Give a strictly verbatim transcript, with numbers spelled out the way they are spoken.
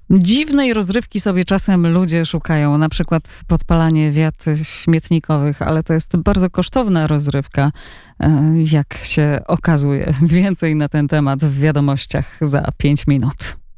Dziwnej rozrywki sobie czasem ludzie szukają, na przykład podpalanie wiat śmietnikowych, ale to jest bardzo kosztowna rozrywka, jak się okazuje. Więcej na ten temat w wiadomościach za pięć minut.